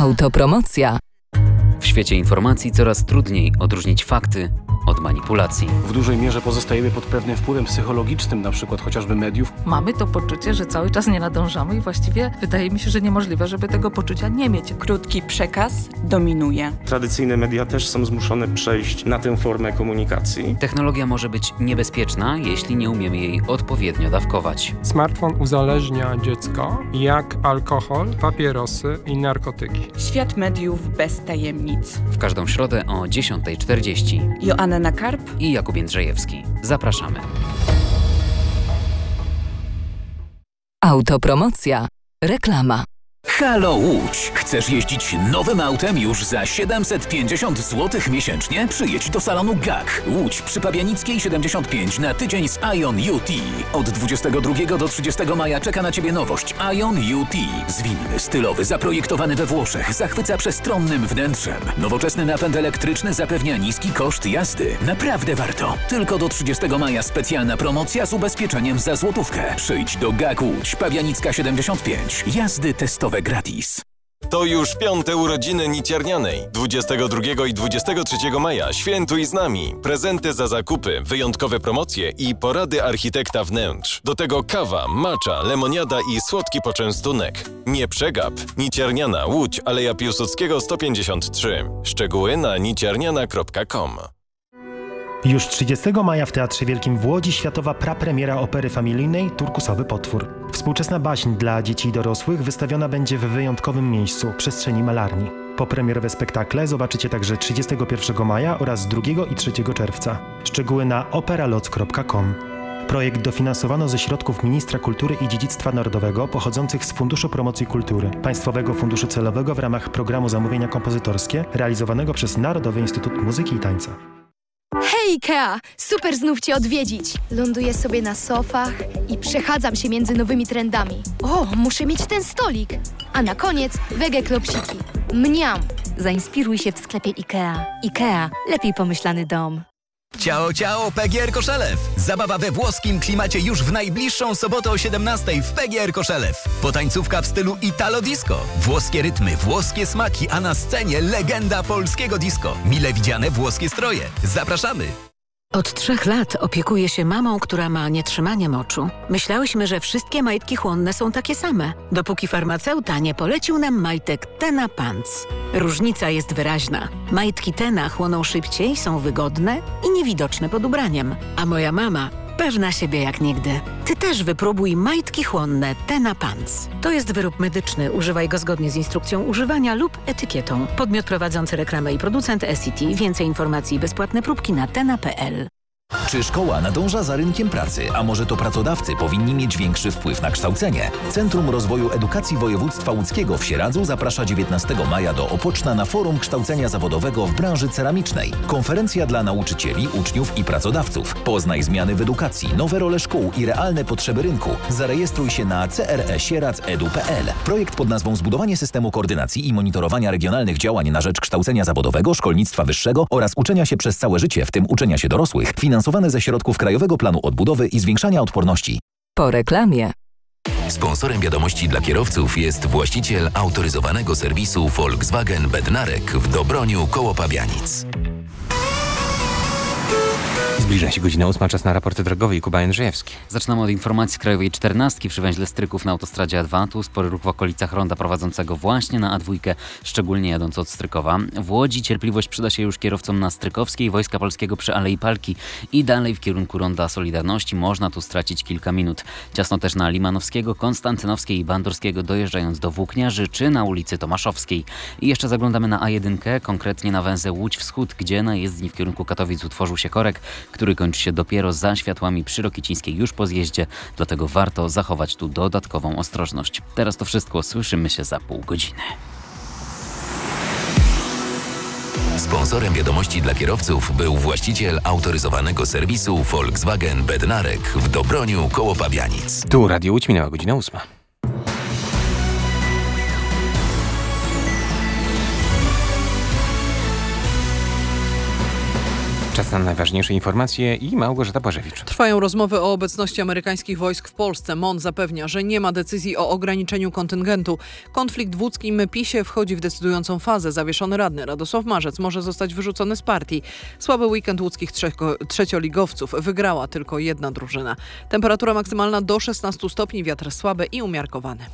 Autopromocja. W świecie informacji coraz trudniej odróżnić fakty od manipulacji. W dużej mierze pozostajemy pod pewnym wpływem psychologicznym, na przykład chociażby mediów. Mamy to poczucie, że cały czas nie nadążamy i właściwie wydaje mi się, że niemożliwe, żeby tego poczucia nie mieć. Krótki przekaz dominuje. Tradycyjne media też są zmuszone przejść na tę formę komunikacji. Technologia może być niebezpieczna, jeśli nie umiemy jej odpowiednio dawkować. Smartfon uzależnia dziecko jak alkohol, papierosy i narkotyki. Świat mediów bez tajemnic. W każdą środę o 10:40. Joanna Karp i Jakub Jędrzejewski. Zapraszamy. Autopromocja. Reklama. Halo Łódź! Chcesz jeździć nowym autem już za 750 zł miesięcznie? Przyjedź do salonu GAK. Łódź przy Pabianickiej 75 na tydzień z Ion UT. Od 22 do 30 maja czeka na Ciebie nowość Ion UT. Zwinny, stylowy, zaprojektowany we Włoszech, zachwyca przestronnym wnętrzem. Nowoczesny napęd elektryczny zapewnia niski koszt jazdy. Naprawdę warto. Tylko do 30 maja specjalna promocja z ubezpieczeniem za złotówkę. Przyjdź do GAK Łódź, Pabianicka 75. Jazdy testowe gratis. To już 5. urodziny Niciarnianej. 22 i 23 maja świętuj z nami. Prezenty za zakupy, wyjątkowe promocje i porady architekta wnętrz. Do tego kawa, matcha, lemoniada i słodki poczęstunek. Nie przegap. Niciarniana, Łódź, Aleja Piłsudskiego 153. Szczegóły na niciarniana.com. Już 30 maja w Teatrze Wielkim w Łodzi światowa prapremiera opery familijnej Turkusowy potwór. Współczesna baśń dla dzieci i dorosłych wystawiona będzie w wyjątkowym miejscu, przestrzeni Malarni. Popremierowe spektakle zobaczycie także 31 maja oraz 2 i 3 czerwca. Szczegóły na operaloc.com. Projekt dofinansowano ze środków Ministra Kultury i Dziedzictwa Narodowego pochodzących z Funduszu Promocji Kultury, Państwowego Funduszu Celowego w ramach programu Zamówienia Kompozytorskie realizowanego przez Narodowy Instytut Muzyki i Tańca. Hej Ikea! Super znów Cię odwiedzić. Ląduję sobie na sofach i przechadzam się między nowymi trendami. O, muszę mieć ten stolik! A na koniec wege klopsiki. Mniam! Zainspiruj się w sklepie Ikea. Ikea. Lepiej pomyślany dom. Ciao, ciao, PGR Koszelew! Zabawa we włoskim klimacie już w najbliższą sobotę o 17:00 w PGR Koszelew. Potańcówka w stylu Italo Disco. Włoskie rytmy, włoskie smaki, a na scenie legenda polskiego disco. Mile widziane włoskie stroje. Zapraszamy! Od 3 lat opiekuję się mamą, która ma nietrzymanie moczu. Myślałyśmy, że wszystkie majtki chłonne są takie same, dopóki farmaceuta nie polecił nam majtek Tena Pants. Różnica jest wyraźna. Majtki Tena chłoną szybciej, są wygodne i niewidoczne pod ubraniem. A moja mama pewna siebie jak nigdy. Ty też wypróbuj majtki chłonne Tena Pants. To jest wyrób medyczny. Używaj go zgodnie z instrukcją używania lub etykietą. Podmiot prowadzący reklamę i producent SCT. Więcej informacji i bezpłatne próbki na tena.pl. Czy szkoła nadąża za rynkiem pracy, a może to pracodawcy powinni mieć większy wpływ na kształcenie? Centrum Rozwoju Edukacji Województwa Łódzkiego w Sieradzu zaprasza 19 maja do Opoczna na Forum Kształcenia Zawodowego w branży ceramicznej. Konferencja dla nauczycieli, uczniów i pracodawców. Poznaj zmiany w edukacji, nowe role szkół i realne potrzeby rynku. Zarejestruj się na cresieradz.edu.pl. Projekt pod nazwą Zbudowanie systemu koordynacji i monitorowania regionalnych działań na rzecz kształcenia zawodowego, szkolnictwa wyższego oraz uczenia się przez całe życie, w tym uczenia się dorosłych, finansowane ze środków Krajowego Planu Odbudowy i Zwiększania Odporności. Po reklamie. Sponsorem wiadomości dla kierowców jest właściciel autoryzowanego serwisu Volkswagen Bednarek w Dobroniu koło Pabianic. Zbliża się godzina 8, czas na raporty drogowe i Kuba Jędrzejewski. Zaczynamy od informacji z Krajowej 14 przy węźle Stryków na autostradzie A2. Tu spory ruch w okolicach ronda prowadzącego właśnie na A2, szczególnie jadąc od Strykowa. W Łodzi cierpliwość przyda się już kierowcom na Strykowskiej, Wojska Polskiego przy Alei Palki i dalej w kierunku ronda Solidarności. Można tu stracić kilka minut. Ciasno też na Limanowskiego, Konstantynowskiej i Bandurskiego dojeżdżając do Włókniarzy czy na ulicy Tomaszowskiej. I jeszcze zaglądamy na A1, konkretnie na węzeł Łódź Wschód, gdzie na jezdni w kierunku Katowic utworzył się korek, który kończy się dopiero za światłami przy Rokicińskiej już po zjeździe, dlatego warto zachować tu dodatkową ostrożność. Teraz to wszystko, słyszymy się za pół godziny. Sponsorem wiadomości dla kierowców był właściciel autoryzowanego serwisu Volkswagen Bednarek w Dobroniu koło Pabianic. Tu Radio Łódź, minęła godzina 8. Czas na najważniejsze informacje i Małgorzata Błażewicz. Trwają rozmowy o obecności amerykańskich wojsk w Polsce. MON zapewnia, że nie ma decyzji o ograniczeniu kontyngentu. Konflikt w łódzkim PiS-ie wchodzi w decydującą fazę. Zawieszony radny Radosław Marzec może zostać wyrzucony z partii. Słaby weekend łódzkich trzecioligowców. Wygrała tylko jedna drużyna. Temperatura maksymalna do 16 stopni, wiatr słaby i umiarkowany.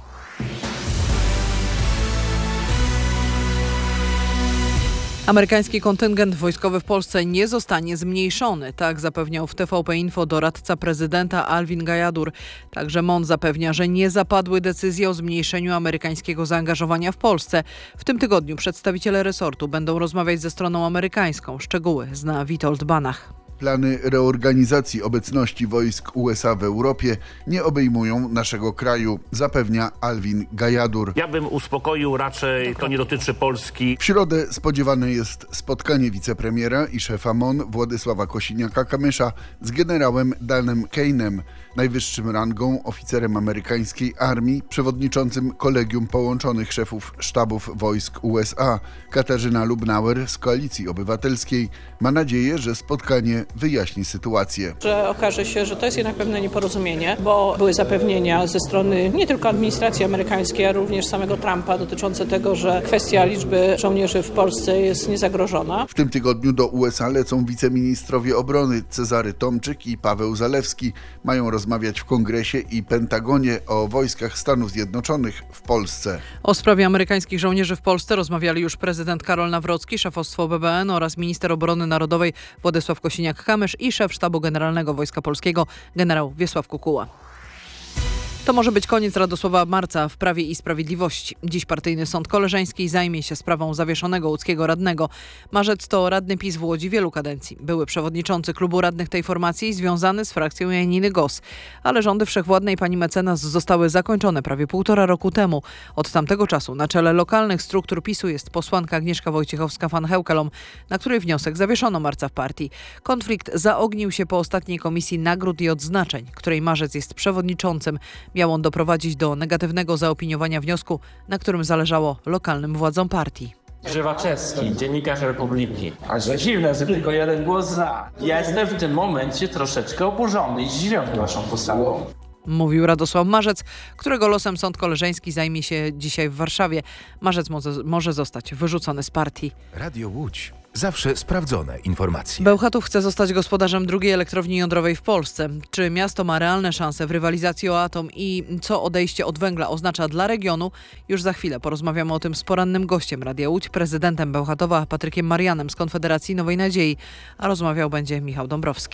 Amerykański kontyngent wojskowy w Polsce nie zostanie zmniejszony, tak zapewniał w TVP Info doradca prezydenta Alvin Gajadur. Także MON zapewnia, że nie zapadły decyzje o zmniejszeniu amerykańskiego zaangażowania w Polsce. W tym tygodniu przedstawiciele resortu będą rozmawiać ze stroną amerykańską. Szczegóły zna Witold Banach. Plany reorganizacji obecności wojsk USA w Europie nie obejmują naszego kraju, zapewnia Alvin Gajadur. Ja bym uspokoił, raczej to nie dotyczy Polski. W środę spodziewane jest spotkanie wicepremiera i szefa MON Władysława Kosiniaka-Kamysza z generałem Danem Kane'em, najwyższym rangą oficerem amerykańskiej armii, przewodniczącym Kolegium Połączonych Szefów Sztabów Wojsk USA. Katarzyna Lubnauer z Koalicji Obywatelskiej ma nadzieję, że spotkanie wyjaśni sytuację. Że okaże się, że to jest jednak pewne nieporozumienie, bo były zapewnienia ze strony nie tylko administracji amerykańskiej, ale również samego Trumpa dotyczące tego, że kwestia liczby żołnierzy w Polsce jest niezagrożona. W tym tygodniu do USA lecą wiceministrowie obrony Cezary Tomczyk i Paweł Zalewski. Mają rozmawiać w Kongresie i Pentagonie o wojskach Stanów Zjednoczonych w Polsce. O sprawie amerykańskich żołnierzy w Polsce rozmawiali już prezydent Karol Nawrocki, szefostwo BBN oraz minister obrony narodowej Władysław Kosiniak-Kamysz i szef Sztabu Generalnego Wojska Polskiego generał Wiesław Kukuła. To może być koniec Radosława Marca w Prawie i Sprawiedliwości. Dziś partyjny sąd koleżeński zajmie się sprawą zawieszonego łódzkiego radnego. Marzec to radny PiS w Łodzi wielu kadencji. Były przewodniczący klubu radnych tej formacji związany z frakcją Janiny Gos. Ale rządy wszechwładnej pani mecenas zostały zakończone prawie 1,5 roku temu. Od tamtego czasu na czele lokalnych struktur PiS-u jest posłanka Agnieszka Wojciechowska-van Heukelom, na której wniosek zawieszono Marca w partii. Konflikt zaognił się po ostatniej komisji nagród i odznaczeń, której Marzec jest przewodniczącym. Miał on doprowadzić do negatywnego zaopiniowania wniosku, na którym zależało lokalnym władzom partii. Grzywaczewski, dziennikarz Republiki. A że dziwne, że tylko jeden głos za. Ja jestem w tym momencie troszeczkę oburzony i zdziwiony waszą postawą. Mówił Radosław Marzec, którego losem sąd koleżeński zajmie się dzisiaj w Warszawie. Marzec może zostać wyrzucony z partii. Radio Łódź. Zawsze sprawdzone informacje. Bełchatów chce zostać gospodarzem drugiej elektrowni jądrowej w Polsce. Czy miasto ma realne szanse w rywalizacji o atom i co odejście od węgla oznacza dla regionu? Już za chwilę porozmawiamy o tym z porannym gościem Radia Łódź, prezydentem Bełchatowa Patrykiem Marianem z Konfederacji Nowej Nadziei, a rozmawiał będzie Michał Dąbrowski.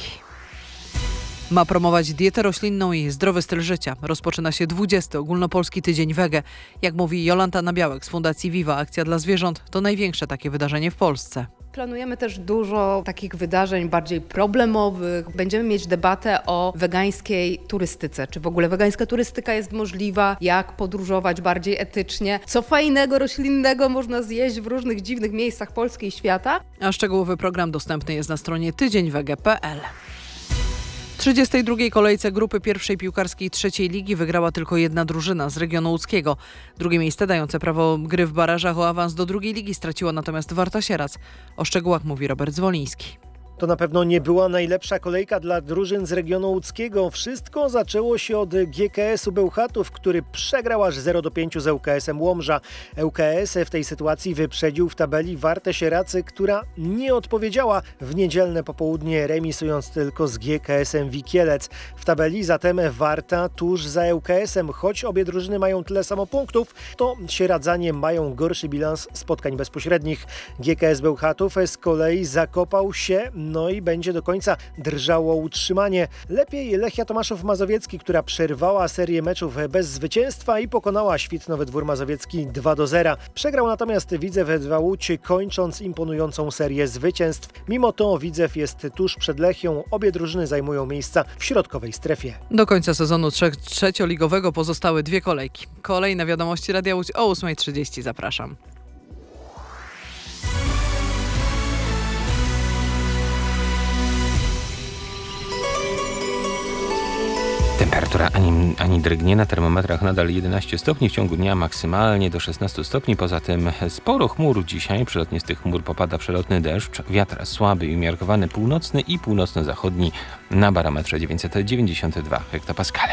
Ma promować dietę roślinną i zdrowy styl życia. Rozpoczyna się 20. Ogólnopolski Tydzień Wege. Jak mówi Jolanta Nabiałek z Fundacji Viva, akcja dla zwierząt to największe takie wydarzenie w Polsce. Planujemy też dużo takich wydarzeń bardziej problemowych. Będziemy mieć debatę o wegańskiej turystyce. Czy w ogóle wegańska turystyka jest możliwa? Jak podróżować bardziej etycznie? Co fajnego, roślinnego można zjeść w różnych dziwnych miejscach Polski i świata? A szczegółowy program dostępny jest na stronie tydzieńwege.pl. W 32. kolejce grupy pierwszej piłkarskiej trzeciej ligi wygrała tylko jedna drużyna z regionu łódzkiego. Drugie miejsce dające prawo gry w barażach o awans do drugiej ligi straciła natomiast Warta Sieradz. O szczegółach mówi Robert Zwoliński. To na pewno nie była najlepsza kolejka dla drużyn z regionu łódzkiego. Wszystko zaczęło się od GKS-u Bełchatów, który przegrał aż 0-5 z ŁKS-em Łomża. ŁKS w tej sytuacji wyprzedził w tabeli Wartę Sieradz, która nie odpowiedziała w niedzielne popołudnie, remisując tylko z GKS-em Wikielec. W tabeli zatem Warta tuż za ŁKS-em. Choć obie drużyny mają tyle samo punktów, to Sieradzanie mają gorszy bilans spotkań bezpośrednich. GKS Bełchatów z kolei zakopał się, no i będzie do końca drżało utrzymanie. Lepiej Lechia Tomaszów Mazowiecki, która przerwała serię meczów bez zwycięstwa i pokonała Świtnowy Dwór Mazowiecki 2-0. Przegrał natomiast Widzew 2 Łódź, kończąc imponującą serię zwycięstw. Mimo to Widzew jest tuż przed Lechią. Obie drużyny zajmują miejsca w środkowej strefie. Do końca sezonu trzecioligowego pozostały 2 kolejki. Kolejne wiadomości Radia Łódź o 8:30. Zapraszam. Temperatura ani drgnie, na termometrach nadal 11 stopni, w ciągu dnia maksymalnie do 16 stopni. Poza tym sporo chmur dzisiaj, przelotnie z tych chmur popada przelotny deszcz, wiatr słaby i umiarkowany północny i północno-zachodni na barometrze 992 hektopaskale.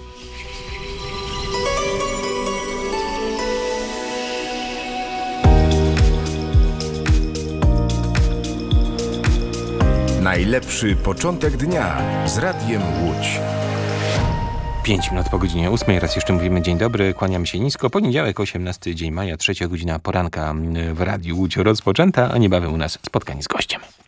Najlepszy początek dnia z Radiem Łódź. 5 minut po godzinie 8. Raz jeszcze mówimy dzień dobry, kłaniam się nisko. Poniedziałek, 18 dzień maja, 3 godzina poranka w Radiu Łódź rozpoczęta, a niebawem u nas spotkanie z gościem.